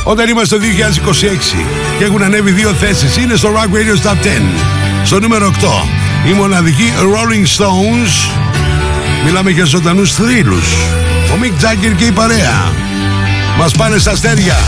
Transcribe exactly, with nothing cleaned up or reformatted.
Όταν είμαστε το δύο χιλιάδες είκοσι έξι και έχουν ανέβει δύο θέσεις. Είναι στο Rock Radio Top δέκα. Στο νούμερο οκτώ η μοναδική Rolling Stones. Μιλάμε για ζωντανούς θρύλους. Ο Mick Jagger και η παρέα μας πάνε στα αστέρια.